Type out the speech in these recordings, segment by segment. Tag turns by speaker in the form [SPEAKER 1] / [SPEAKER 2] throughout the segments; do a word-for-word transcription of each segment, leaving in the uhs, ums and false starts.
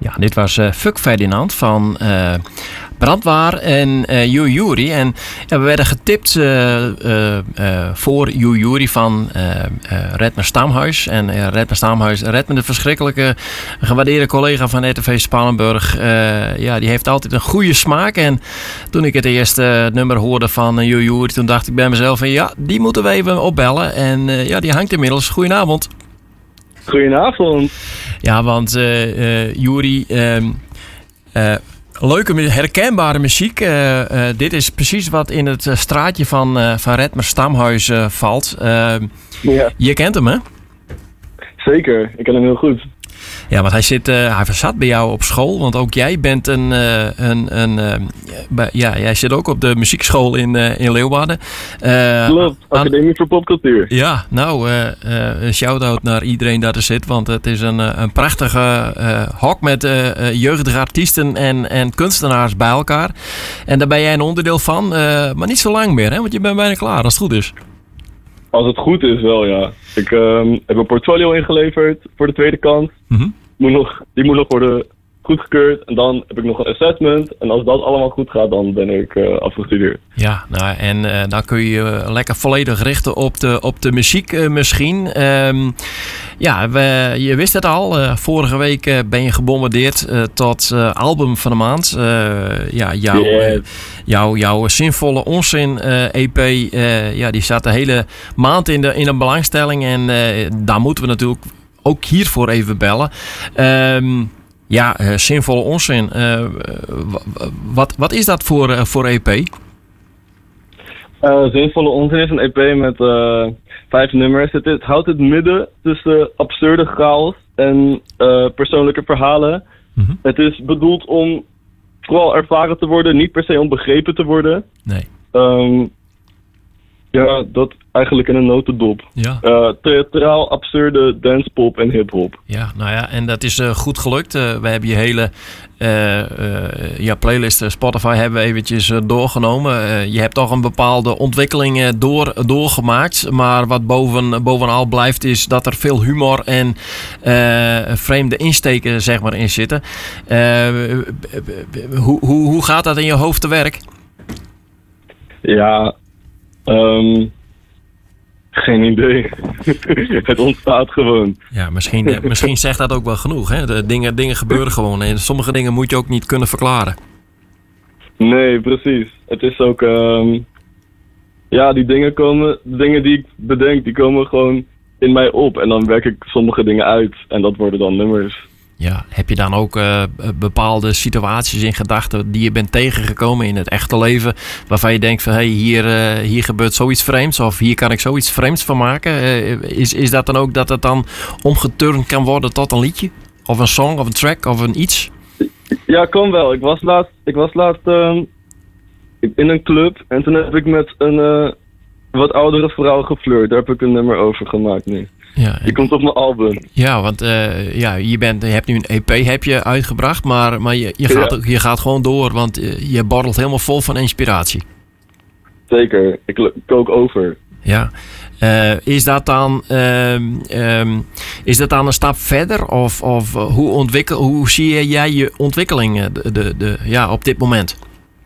[SPEAKER 1] Ja, dit was uh, Fuck Ferdinand van uh, Brandwaar en uh, Joe En ja, we werden getipt uh, uh, uh, voor Joe van uh, uh, Redmer Stamhuis. En uh, Redmer Stamhuis, Redmer, de verschrikkelijke gewaardeerde collega van R T V Spalenburg. Uh, ja, die heeft altijd een goede smaak. En toen ik het eerste uh, nummer hoorde van uh, Joe toen dacht ik bij mezelf van ja, die moeten we even opbellen. En uh, ja, die hangt inmiddels. Goedenavond.
[SPEAKER 2] Goedenavond.
[SPEAKER 1] Ja, want uh, uh, Juri, uh, uh, leuke, herkenbare muziek. Uh, uh, dit is precies wat in het straatje van, uh, van Redmer Stamhuis uh, valt. Uh,
[SPEAKER 2] ja.
[SPEAKER 1] Je kent hem, hè?
[SPEAKER 2] Zeker, ik ken hem heel goed.
[SPEAKER 1] Ja, want hij, zit, uh, hij zat bij jou op school, want ook jij bent een... Uh, een, een uh, ja, jij zit ook op de muziekschool in, uh, in Leeuwarden. Uh,
[SPEAKER 2] Klopt, Academie aan, voor Popcultuur.
[SPEAKER 1] Ja, nou, uh, uh, een shout-out naar iedereen daar er zit, want het is een, een prachtige uh, hok met uh, jeugdige artiesten en, en kunstenaars bij elkaar. En daar ben jij een onderdeel van, uh, maar niet zo lang meer, hè? Want je bent bijna klaar, als het goed is.
[SPEAKER 2] Als het goed is, wel ja. Ik um, heb een portfolio ingeleverd voor de tweede kans.
[SPEAKER 1] Mm-hmm.
[SPEAKER 2] Moet nog, die moet nog worden goedgekeurd. En dan heb ik nog een assessment. En als dat allemaal goed gaat, dan ben ik uh, afgestudeerd.
[SPEAKER 1] Ja, nou, en uh, dan kun je je lekker volledig richten op de, op de muziek uh, misschien. Um, ja, we, je wist het al. Uh, vorige week uh, ben je gebombardeerd uh, tot uh, album van de maand. Uh, ja, jouw,
[SPEAKER 2] yes.
[SPEAKER 1] uh, jouw, jouw zinvolle onzin uh, E P, uh, ja, die staat de hele maand in de, in een belangstelling. En uh, daar moeten we natuurlijk ook hiervoor even bellen. Um, ja, uh, zinvolle onzin. Uh, wat, wat is dat voor, uh, voor E P?
[SPEAKER 2] Uh, zinvolle onzin is een E P met uh, vijf nummers. Het, is, het houdt het midden tussen absurde chaos en uh, persoonlijke verhalen.
[SPEAKER 1] Mm-hmm. Het
[SPEAKER 2] is bedoeld om vooral ervaren te worden, niet per se om begrepen te worden.
[SPEAKER 1] Nee.
[SPEAKER 2] Um, ja, dat eigenlijk in een notendop.
[SPEAKER 1] Ja.
[SPEAKER 2] Uh, theatraal, absurde dancepop en hiphop.
[SPEAKER 1] Ja, nou ja, en dat is uh, goed gelukt. Uh, we hebben je hele uh, uh, ja, playlist uh, Spotify hebben we eventjes uh, doorgenomen. Uh, je hebt toch een bepaalde ontwikkeling uh, door, doorgemaakt. Maar wat boven, bovenal blijft is dat er veel humor en uh, vreemde insteken zeg maar, in zitten. Uh, hoe, hoe, hoe gaat dat in je hoofd te werk?
[SPEAKER 2] Ja, um, geen idee. Het ontstaat gewoon.
[SPEAKER 1] Ja, misschien, uh, misschien zegt dat ook wel genoeg. Hè? De dingen, dingen gebeuren gewoon en sommige dingen moet je ook niet kunnen verklaren.
[SPEAKER 2] Nee, precies. Het is ook... Um, ja, die dingen komen... De dingen die ik bedenk, die komen gewoon in mij op. En dan werk ik sommige dingen uit. En dat worden dan nummers.
[SPEAKER 1] Ja, heb je dan ook uh, bepaalde situaties in gedachten die je bent tegengekomen in het echte leven, waarvan je denkt van hé, hey, hier, uh, hier gebeurt zoiets vreemds of hier kan ik zoiets vreemds van maken? Uh, is, is dat dan ook dat het dan omgeturnd kan worden tot een liedje? Of een song of een track of een iets?
[SPEAKER 2] Ja, kan wel. Ik was laatst, ik was laatst um, in een club en toen heb ik met een uh, wat oudere vrouw geflirt. Daar heb ik een nummer over gemaakt nu.
[SPEAKER 1] Ja,
[SPEAKER 2] die komt op mijn album.
[SPEAKER 1] Ja, want uh, ja, je, bent, je hebt nu een E P heb je uitgebracht, maar, maar je, je, gaat,
[SPEAKER 2] ja.
[SPEAKER 1] je gaat gewoon door, want uh, je borrelt helemaal vol van inspiratie.
[SPEAKER 2] Zeker, ik kook over.
[SPEAKER 1] Ja, uh, is dat dan um, um, is dat dan een stap verder of, of uh, hoe, ontwikkel, hoe zie jij je ontwikkeling de, de, de, ja, op dit moment?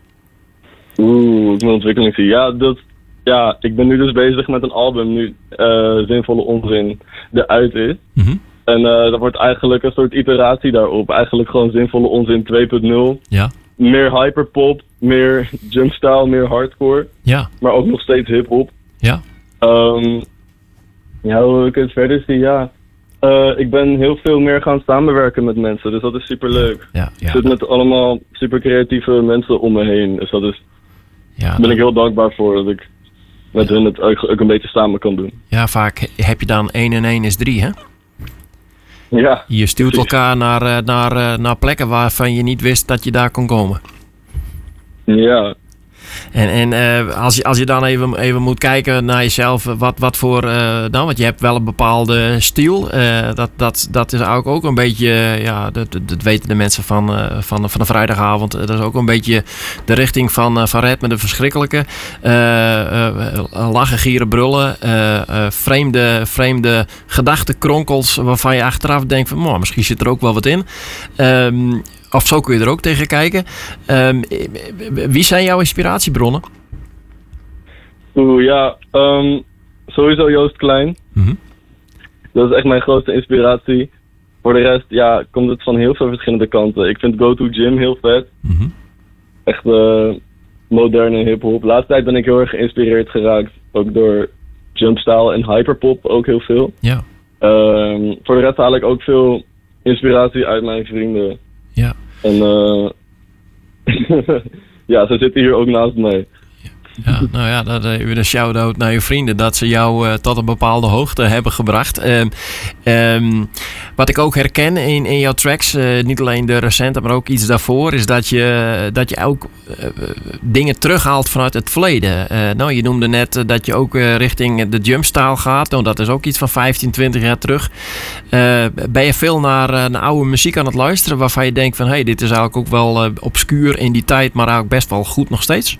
[SPEAKER 2] Oeh, ik mijn ontwikkeling zie. Ja, dat... Ja, ik ben nu dus bezig met een album nu uh, zinvolle onzin eruit is.
[SPEAKER 1] Mm-hmm.
[SPEAKER 2] En uh, dat wordt eigenlijk een soort iteratie daarop. Eigenlijk gewoon zinvolle onzin twee punt nul.
[SPEAKER 1] Ja.
[SPEAKER 2] Meer hyperpop, meer jumpstyle, meer hardcore.
[SPEAKER 1] Ja.
[SPEAKER 2] Maar ook nog steeds hiphop.
[SPEAKER 1] Ja.
[SPEAKER 2] Um, ja, hoe ik het verder zie, ja. Uh, ik ben heel veel meer gaan samenwerken met mensen, dus dat is super leuk.
[SPEAKER 1] Ja, ja.
[SPEAKER 2] Ik zit met allemaal super creatieve mensen om me heen. Dus dat is,
[SPEAKER 1] ja,
[SPEAKER 2] daar ben ik heel dankbaar voor dat ik met hun het ook, ook een beetje samen kan doen.
[SPEAKER 1] Ja, vaak heb je dan één en één is drie, hè?
[SPEAKER 2] Ja.
[SPEAKER 1] Je stuurt
[SPEAKER 2] precies.
[SPEAKER 1] elkaar naar, naar, naar plekken waarvan je niet wist dat je daar kon komen.
[SPEAKER 2] Ja.
[SPEAKER 1] En, en uh, als, je, als je dan even, even moet kijken naar jezelf, wat, wat voor, uh, nou, want je hebt wel een bepaalde stijl. Uh, dat, dat, dat is ook, ook een beetje, ja, dat, dat weten de mensen van, uh, van, van de vrijdagavond. Dat is ook een beetje de richting van, uh, van Red met de verschrikkelijke. Uh, uh, lachen, gieren, brullen. Uh, uh, vreemde, vreemde gedachtenkronkels waarvan je achteraf denkt van, oh, misschien zit er ook wel wat in. Um, Of zo kun je er ook tegen kijken. Um, wie zijn jouw inspiratiebronnen?
[SPEAKER 2] Oeh, ja. Um, sowieso Joost Klein. Mm-hmm. Dat is echt mijn grootste inspiratie. Voor de rest, ja, komt het van heel veel verschillende kanten. Ik vind Go To Gym heel vet. Mm-hmm. Echt uh, moderne hip-hop. Laatste tijd ben ik heel erg geïnspireerd geraakt. Ook door jumpstyle en hyperpop ook heel veel.
[SPEAKER 1] Ja.
[SPEAKER 2] Um, voor de rest haal ik ook veel inspiratie uit mijn vrienden.
[SPEAKER 1] Ja.
[SPEAKER 2] En uh, ja, ze zitten hier ook naast mij.
[SPEAKER 1] Ja, nou ja, dat even een shout-out naar je vrienden dat ze jou uh, tot een bepaalde hoogte hebben gebracht. Um, um, wat ik ook herken in, in jouw tracks, uh, niet alleen de recente, maar ook iets daarvoor, is dat je, dat je ook uh, dingen terughaalt vanuit het verleden. Uh, nou, je noemde net uh, dat je ook uh, richting de jumpstyle gaat. Nou, dat is ook iets van vijftien, twintig jaar terug. Uh, ben je veel naar, uh, naar oude muziek aan het luisteren waarvan je denkt van, hé, hey, dit is eigenlijk ook wel uh, obscuur in die tijd, maar eigenlijk best wel goed nog steeds?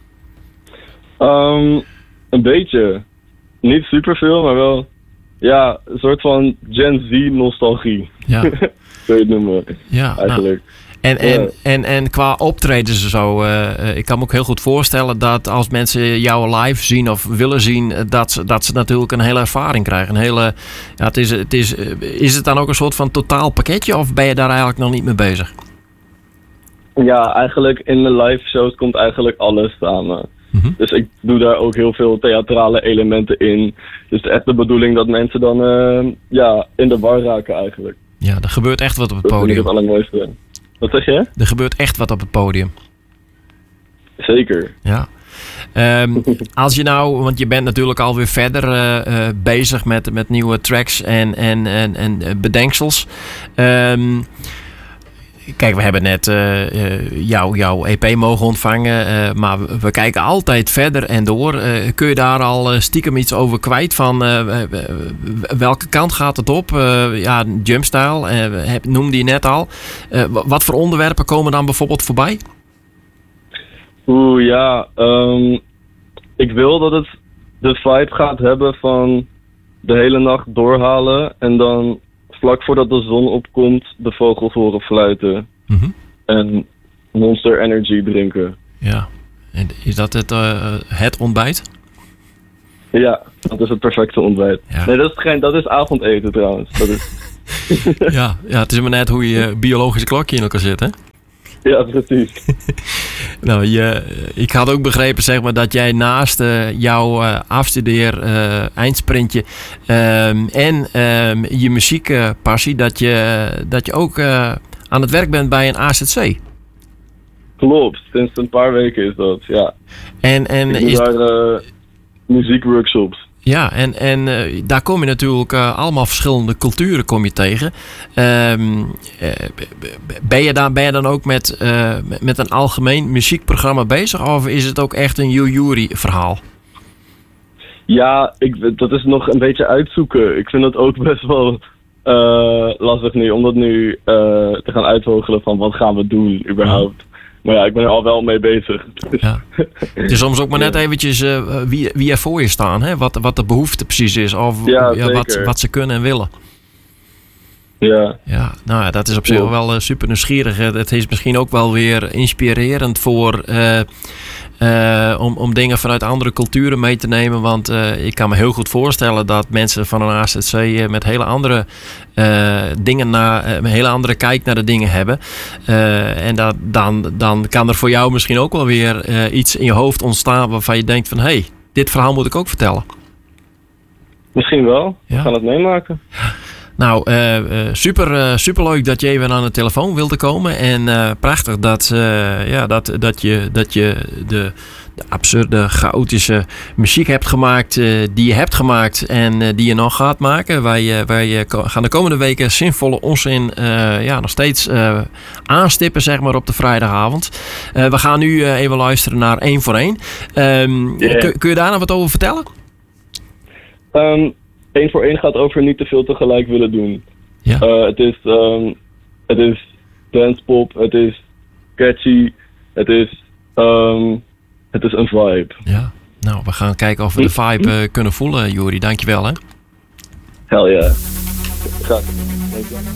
[SPEAKER 2] Um, een beetje. Niet superveel, maar wel ja, een soort van Gen Z nostalgie.
[SPEAKER 1] Ja.
[SPEAKER 2] Zou je het noemen.
[SPEAKER 1] Ja,
[SPEAKER 2] eigenlijk.
[SPEAKER 1] Nou, en, en, ja. en, en qua optredens en zo, uh, ik kan me ook heel goed voorstellen dat als mensen jou live zien of willen zien, dat ze, dat ze natuurlijk een hele ervaring krijgen. Een hele, ja, het is, het is, is het dan ook een soort van totaal pakketje of ben je daar eigenlijk nog niet mee bezig?
[SPEAKER 2] Ja, eigenlijk in de live shows komt eigenlijk alles samen. Mm-hmm. Dus ik doe daar ook heel veel theatrale elementen in. Dus echt de bedoeling dat mensen dan uh, ja, in de war raken eigenlijk.
[SPEAKER 1] Ja, er gebeurt echt wat op het
[SPEAKER 2] dat
[SPEAKER 1] podium.
[SPEAKER 2] Dat vind ik het allermooiste. Wat zeg je?
[SPEAKER 1] Er gebeurt echt wat op het podium.
[SPEAKER 2] Zeker.
[SPEAKER 1] Ja. Um, als je nou, want je bent natuurlijk alweer verder uh, uh, bezig met, met nieuwe tracks en, en, en, en bedenksels. Um, Kijk, we hebben net uh, uh, jou, jouw E P mogen ontvangen, uh, maar we, we kijken altijd verder en door. Uh, kun je daar al uh, stiekem iets over kwijt van uh, welke kant gaat het op? Uh, ja, jumpstyle, uh, heb, noemde je net al. Uh, wat voor onderwerpen komen dan bijvoorbeeld voorbij?
[SPEAKER 2] Oeh, ja. Um, ik wil dat het de vibe gaat hebben van de hele nacht doorhalen en dan vlak voordat de zon opkomt, de vogels horen fluiten. Mm-hmm. En Monster Energy drinken.
[SPEAKER 1] Ja, en is dat het, uh, het ontbijt?
[SPEAKER 2] Ja, dat is het perfecte ontbijt. Ja. Nee, dat is, geen, dat is avondeten trouwens. Dat is...
[SPEAKER 1] ja, ja, het is maar net hoe je biologische klokje in elkaar zit, hè?
[SPEAKER 2] Ja, precies.
[SPEAKER 1] Nou, je, ik had ook begrepen zeg maar, dat jij naast uh, jouw uh, afstudeer uh, eindsprintje um, en um, je muziekpassie, dat je, dat je ook uh, aan het werk bent bij een A Z C.
[SPEAKER 2] Klopt, sinds een paar weken is dat, ja.
[SPEAKER 1] En, en
[SPEAKER 2] ik doe
[SPEAKER 1] is...
[SPEAKER 2] daar uh, muziekworkshops.
[SPEAKER 1] Ja, en, en uh, daar kom je natuurlijk uh, allemaal verschillende culturen kom je tegen. Um, uh, ben, je dan, ben je dan ook met, uh, met een algemeen muziekprogramma bezig? Of is het ook echt een Yuyuri verhaal?
[SPEAKER 2] Ja, ik, dat is nog een beetje uitzoeken. Ik vind het ook best wel uh, lastig nu, om dat nu uh, te gaan uitvogelen van wat gaan we doen überhaupt. Ja. Maar ja, ik ben er al wel mee bezig.
[SPEAKER 1] Ja. Het is soms ook maar net eventjes uh, wie, wie er voor je staan, hè? Wat, wat de behoefte precies is. Of
[SPEAKER 2] ja,
[SPEAKER 1] ja, wat, wat ze kunnen en willen.
[SPEAKER 2] Ja.
[SPEAKER 1] Ja, nou ja, dat is op zich ja. wel uh, super nieuwsgierig. Het is misschien ook wel weer inspirerend voor... Uh, Uh, om, om dingen vanuit andere culturen mee te nemen. Want uh, ik kan me heel goed voorstellen dat mensen van een A Z C uh, met hele andere uh, dingen naar, uh, een hele andere kijk naar de dingen hebben. Uh, en dat, dan, dan kan er voor jou misschien ook wel weer uh, iets in je hoofd ontstaan waarvan je denkt van hé, hey, dit verhaal moet ik ook vertellen.
[SPEAKER 2] Misschien wel. Ja. We gaan het meemaken.
[SPEAKER 1] Nou, uh, uh, super, uh, super leuk dat je even aan de telefoon wilde komen. En uh, prachtig dat, uh, ja, dat, dat je, dat je de, de absurde, chaotische muziek hebt gemaakt. Uh, die je hebt gemaakt en uh, die je nog gaat maken. Wij, uh, wij uh, gaan de komende weken zinvolle onzin uh, ja, nog steeds uh, aanstippen, zeg maar, op de vrijdagavond. Uh, we gaan nu uh, even luisteren naar één voor één. Um, yeah. kun, kun je daar nog wat over vertellen?
[SPEAKER 2] Um, één voor één gaat over niet te veel tegelijk willen doen. Ja. Uh, het is, um, het is dancepop, het is catchy, het is, um, het is een vibe.
[SPEAKER 1] Ja, nou, we gaan kijken of we de vibe uh, kunnen voelen, Juri. Dankjewel, hè?
[SPEAKER 2] Hell yeah. Graag.